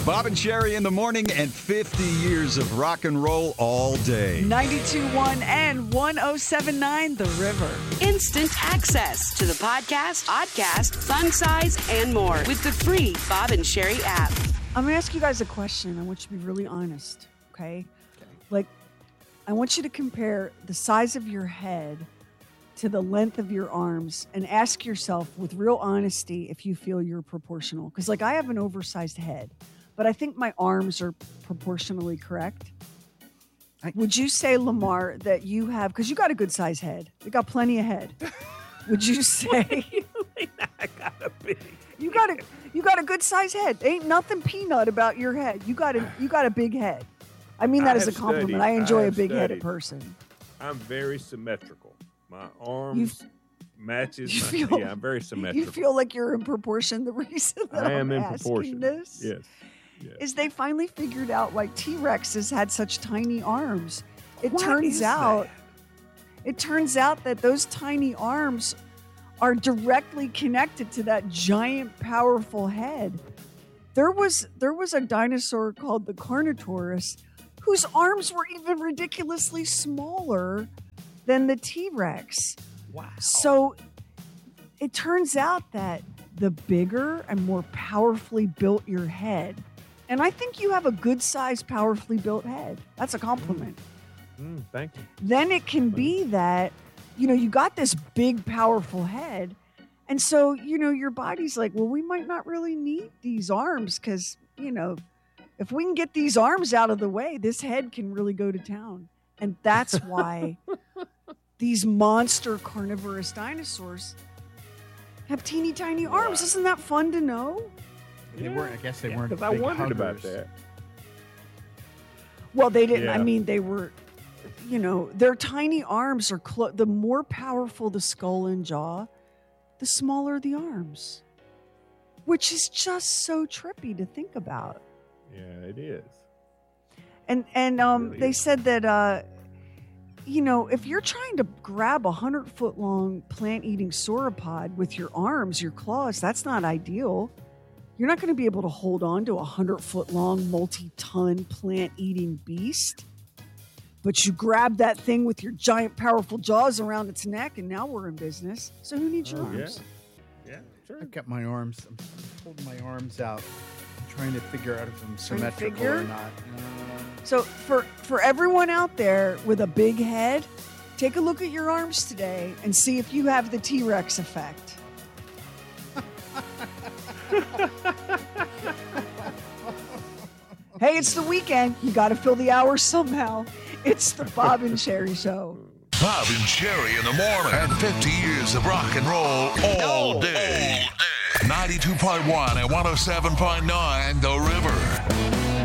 Bob and Sherry in the morning and 50 years of rock and roll all day. 92.1 and 107.9 The River. Instant access to the podcast, podcast, fun size, and more with the free Bob and Sherry app. I'm going to ask you guys a question. I want you to be really honest, okay? Like, I want you to compare the size of your head to the length of your arms and ask yourself with real honesty if you feel you're proportional. Because, like, I have an oversized head, but I think my arms are proportionally correct. Would you say, Lamar, that you have, because you got a good size head, you got plenty of head. Would you say you got a good size head? Ain't nothing peanut about your head. You got a big head. I mean that as a compliment. I enjoy a big-headed person. I'm very symmetrical. My arms matches. I'm very symmetrical. You feel like you're in proportion. The reason that I am I'm in asking proportion. this is they finally figured out why T-Rexes had such tiny arms. It turns out that those tiny arms are directly connected to that giant, powerful head. There was a dinosaur called the Carnotaurus whose arms were even ridiculously smaller than the T-Rex. Wow. So it turns out that the bigger and more powerfully built your head, and I think you have a good-sized, powerfully built head. That's a compliment. Thank you. Then it can be that, you got this big, powerful head, and so, your body's like, well, we might not really need these arms because, if we can get these arms out of the way, this head can really go to town. And that's why these monster carnivorous dinosaurs have teeny tiny arms. Isn't that fun to know? They weren't. I guess they weren't. Because I wondered about that. Well, they didn't. Yeah. I mean, they were, their tiny arms are the more powerful the skull and jaw, the smaller the arms, which is just so trippy to think about. Yeah, it is. And really they is. said that, if you're trying to grab 100-foot-long plant-eating sauropod with your arms, your claws, that's not ideal. You're not going to be able to hold on to a 100-foot-long, multi-ton plant-eating beast. But you grab that thing with your giant, powerful jaws around its neck, and now we're in business. So who needs your arms? Yeah, sure. I've got my arms. I'm holding my arms out, trying to figure out if I'm symmetrical figure? or not. So for everyone out there with a big head, take a look at your arms today and see if you have the T-Rex effect. Hey, it's the weekend. You got to fill the hours somehow. It's the Bob and Sherry Show. Bob and Sherry in the morning. And 50 years of rock and roll all day. 92.1 and 107.9 The River.